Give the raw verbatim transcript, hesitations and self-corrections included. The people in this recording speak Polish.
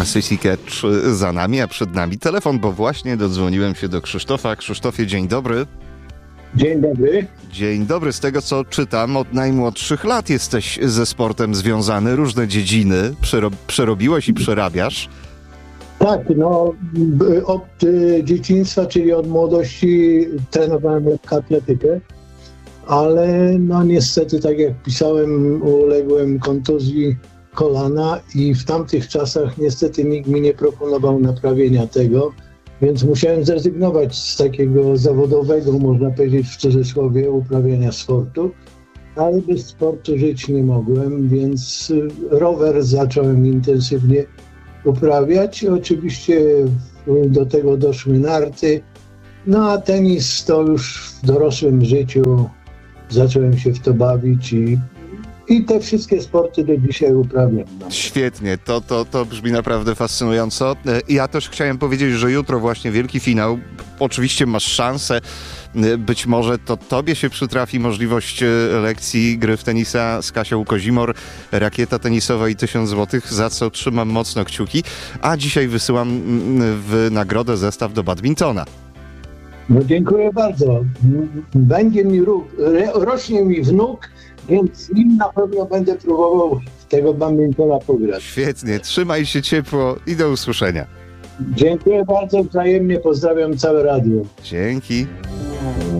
Sissy Catch za nami, a przed nami telefon, bo właśnie dodzwoniłem się do Krzysztofa. Krzysztofie, dzień dobry. Dzień dobry. Dzień dobry. Z tego, co czytam, od najmłodszych lat jesteś ze sportem związany, różne dziedziny przerob- przerobiłeś i przerabiasz. Tak, no od y, dzieciństwa, czyli od młodości trenowałem lekkoatletykę, ale no niestety, tak jak pisałem, uległem kontuzji kolana i w tamtych czasach niestety nikt mi nie proponował naprawienia tego, więc musiałem zrezygnować z takiego zawodowego, można powiedzieć w cudzysłowie, uprawiania sportu, ale bez sportu żyć nie mogłem, więc rower zacząłem intensywnie uprawiać. Oczywiście do tego doszły narty, no a tenis to już w dorosłym życiu zacząłem się w to bawić i, i te wszystkie sporty do dzisiaj uprawiam. No. Świetnie, to, to, to brzmi naprawdę fascynująco. Ja też chciałem powiedzieć, że jutro właśnie wielki finał. Oczywiście masz szansę, być może to tobie się przytrafi możliwość lekcji gry w tenisa z Kasią Kozimor, rakieta tenisowa i tysiąc złotych, za co trzymam mocno kciuki, a dzisiaj wysyłam w nagrodę zestaw do badmintona. No dziękuję bardzo. Będzie mi, rośnie mi wnuk, więc z nim na pewno będę próbował tego badmintona pograć. Świetnie, trzymaj się ciepło i do usłyszenia. Dziękuję bardzo, wzajemnie pozdrawiam całe radio. Dzięki.